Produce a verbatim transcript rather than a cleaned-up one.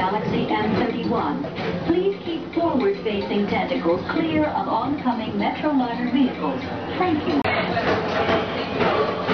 Galaxy M thirty-one. Please keep forward-facing tentacles clear of oncoming Metroliner vehicles. Thank you.